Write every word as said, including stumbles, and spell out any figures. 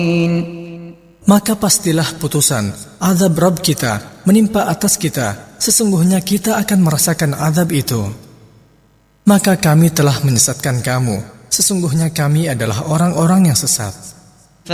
Maka pastilah putusan azab Rabb kita menimpa atas kita, sesungguhnya kita akan merasakan azab itu. Maka kami telah menyesatkan kamu, sesungguhnya kami adalah orang-orang yang sesat.